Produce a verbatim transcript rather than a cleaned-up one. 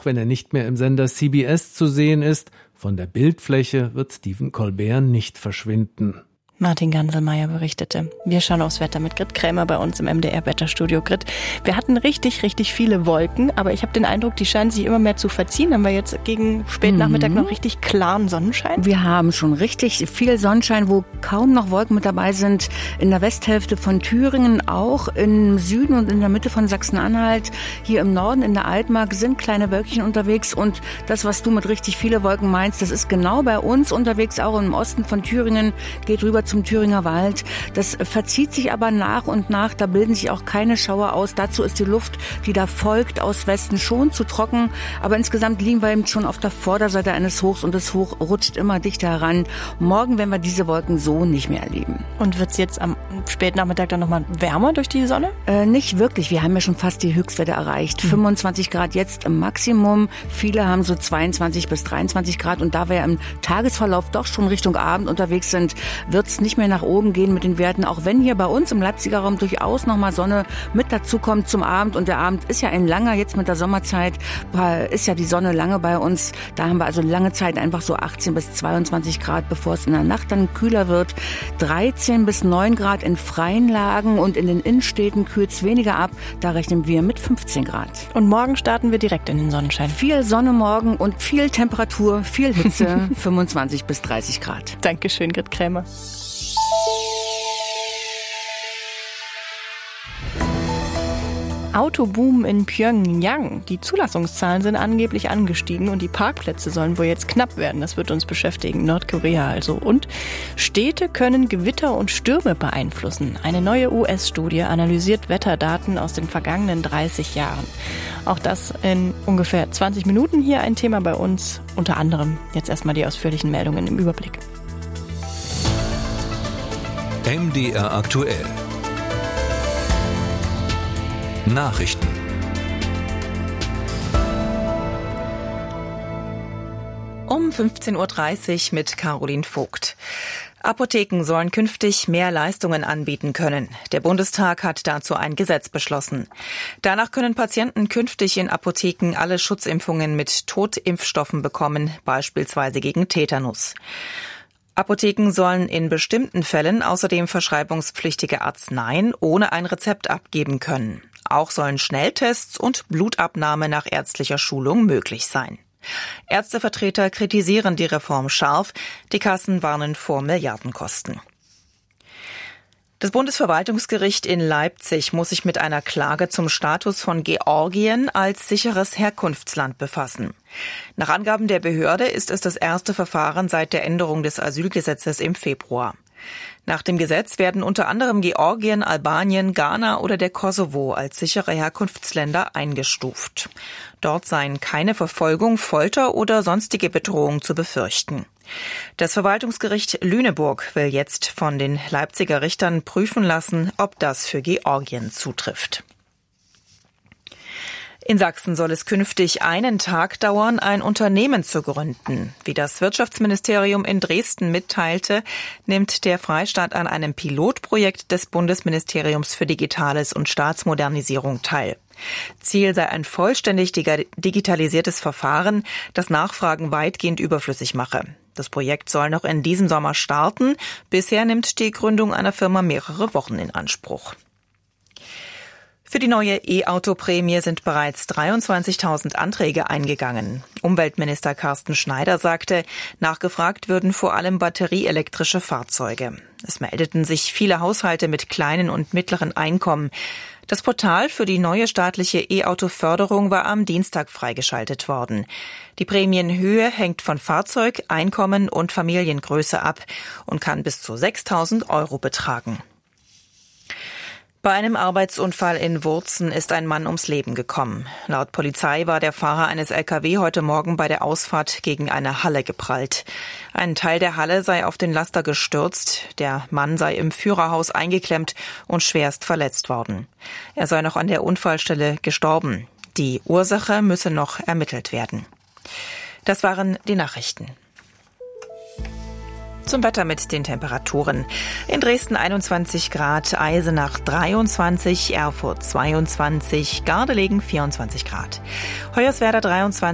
auch wenn er nicht mehr im Sender C B S zu sehen ist. Von der Bildfläche wird Stephen Colbert nicht verschwinden. Martin Ganselmeier berichtete. Wir schauen aufs Wetter mit Grit Krämer bei uns im M D R-Wetterstudio. Grit, wir hatten richtig, richtig viele Wolken, aber ich habe den Eindruck, die scheinen sich immer mehr zu verziehen. Haben wir jetzt gegen Spätnachmittag mhm. noch richtig klaren Sonnenschein? Wir haben schon richtig viel Sonnenschein, wo kaum noch Wolken mit dabei sind. In der Westhälfte von Thüringen auch, im Süden und in der Mitte von Sachsen-Anhalt. Hier im Norden, in der Altmark, sind kleine Wölkchen unterwegs. Und das, was du mit richtig viele Wolken meinst, das ist genau bei uns unterwegs, auch im Osten von Thüringen, geht rüber zum Thüringer Wald. Das verzieht sich aber nach und nach. Da bilden sich auch keine Schauer aus. Dazu ist die Luft, die da folgt, aus Westen schon zu trocken. Aber insgesamt liegen wir eben schon auf der Vorderseite eines Hochs und das Hoch rutscht immer dichter heran. Morgen werden wir diese Wolken so nicht mehr erleben. Und wird es jetzt am Spätnachmittag dann nochmal wärmer durch die Sonne? Äh, nicht wirklich. Wir haben ja schon fast die Höchstwerte erreicht. Mhm. fünfundzwanzig Grad jetzt im Maximum. Viele haben so zweiundzwanzig bis dreiundzwanzig Grad. Und da wir im Tagesverlauf doch schon Richtung Abend unterwegs sind, wird es nicht mehr nach oben gehen mit den Werten, auch wenn hier bei uns im Leipziger Raum durchaus nochmal Sonne mit dazu kommt zum Abend. Und der Abend ist ja ein langer, jetzt mit der Sommerzeit ist ja die Sonne lange bei uns. Da haben wir also lange Zeit einfach so achtzehn bis zweiundzwanzig Grad, bevor es in der Nacht dann kühler wird. dreizehn bis neun Grad in freien Lagen und in den Innenstädten kühlt es weniger ab. Da rechnen wir mit fünfzehn Grad. Und morgen starten wir direkt in den Sonnenschein. Viel Sonne morgen und viel Temperatur, viel Hitze, fünfundzwanzig bis dreißig Grad. Dankeschön, Grit Krämer. Autoboom in Pjöngjang. Die Zulassungszahlen sind angeblich angestiegen und die Parkplätze sollen wohl jetzt knapp werden. Das wird uns beschäftigen. Nordkorea also. Und Städte können Gewitter und Stürme beeinflussen. Eine neue U S-Studie analysiert Wetterdaten aus den vergangenen dreißig Jahren. Auch das in ungefähr zwanzig Minuten. Hier ein Thema bei uns. Unter anderem jetzt erstmal die ausführlichen Meldungen im Überblick. M D R aktuell. Nachrichten. Um fünfzehn Uhr dreißig mit Caroline Vogt. Apotheken sollen künftig mehr Leistungen anbieten können. Der Bundestag hat dazu ein Gesetz beschlossen. Danach können Patienten künftig in Apotheken alle Schutzimpfungen mit Totimpfstoffen bekommen, beispielsweise gegen Tetanus. Apotheken sollen in bestimmten Fällen außerdem verschreibungspflichtige Arzneien ohne ein Rezept abgeben können. Auch sollen Schnelltests und Blutabnahme nach ärztlicher Schulung möglich sein. Ärztevertreter kritisieren die Reform scharf. Die Kassen warnen vor Milliardenkosten. Das Bundesverwaltungsgericht in Leipzig muss sich mit einer Klage zum Status von Georgien als sicheres Herkunftsland befassen. Nach Angaben der Behörde ist es das erste Verfahren seit der Änderung des Asylgesetzes im Februar. Nach dem Gesetz werden unter anderem Georgien, Albanien, Ghana oder der Kosovo als sichere Herkunftsländer eingestuft. Dort seien keine Verfolgung, Folter oder sonstige Bedrohung zu befürchten. Das Verwaltungsgericht Lüneburg will jetzt von den Leipziger Richtern prüfen lassen, ob das für Georgien zutrifft. In Sachsen soll es künftig einen Tag dauern, ein Unternehmen zu gründen. Wie das Wirtschaftsministerium in Dresden mitteilte, nimmt der Freistaat an einem Pilotprojekt des Bundesministeriums für Digitales und Staatsmodernisierung teil. Ziel sei ein vollständig digitalisiertes Verfahren, das Nachfragen weitgehend überflüssig mache. Das Projekt soll noch in diesem Sommer starten. Bisher nimmt die Gründung einer Firma mehrere Wochen in Anspruch. Für die neue E-Auto-Prämie sind bereits dreiundzwanzigtausend Anträge eingegangen. Umweltminister Carsten Schneider sagte, nachgefragt würden vor allem batterieelektrische Fahrzeuge. Es meldeten sich viele Haushalte mit kleinen und mittleren Einkommen. Das Portal für die neue staatliche E-Auto-Förderung war am Dienstag freigeschaltet worden. Die Prämienhöhe hängt von Fahrzeug, Einkommen und Familiengröße ab und kann bis zu sechstausend Euro betragen. Bei einem Arbeitsunfall in Wurzen ist ein Mann ums Leben gekommen. Laut Polizei war der Fahrer eines L K W heute Morgen bei der Ausfahrt gegen eine Halle geprallt. Ein Teil der Halle sei auf den Laster gestürzt. Der Mann sei im Führerhaus eingeklemmt und schwerst verletzt worden. Er sei noch an der Unfallstelle gestorben. Die Ursache müsse noch ermittelt werden. Das waren die Nachrichten. Zum Wetter mit den Temperaturen. In Dresden einundzwanzig Grad, Eisenach dreiundzwanzig, Erfurt zweiundzwanzig, Gardelegen vierundzwanzig Grad. Hoyerswerda dreiundzwanzig.